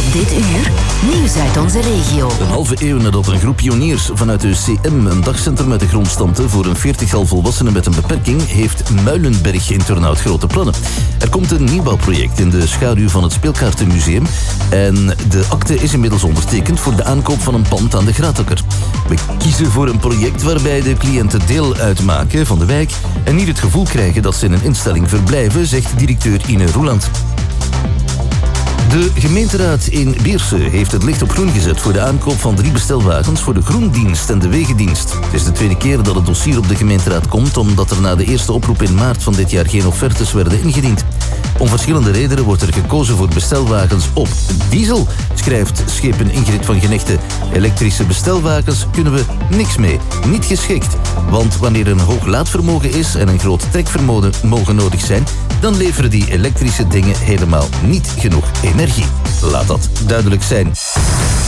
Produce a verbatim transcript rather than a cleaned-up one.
Dit uur, nieuws uit onze regio. Een halve eeuw nadat een groep pioniers vanuit de C M een dagcentrum uit de grond stampte voor een veertigtal volwassenen met een beperking, heeft Muilenberg in Turnhout grote plannen. Er komt een nieuwbouwproject in de schaduw van het Speelkaartenmuseum en de akte is inmiddels ondertekend voor de aankoop van een pand aan de Gratakker. We kiezen voor een project waarbij de cliënten deel uitmaken van de wijk en niet het gevoel krijgen dat ze in een instelling verblijven, zegt directeur Ine Roeland. De gemeenteraad in Beerse heeft het licht op groen gezet voor de aankoop van drie bestelwagens voor de groendienst en de wegendienst. Het is de tweede keer dat het dossier op de gemeenteraad komt, omdat er na de eerste oproep in maart van dit jaar geen offertes werden ingediend. Om verschillende redenen wordt er gekozen voor bestelwagens op diesel, schrijft schepen Ingrid van Genechte. Elektrische bestelwagens kunnen we niks mee, niet geschikt. Want wanneer er een hoog laadvermogen is en een groot trekvermogen nodig zijn, dan leveren die elektrische dingen helemaal niet genoeg energie. Laat dat duidelijk zijn.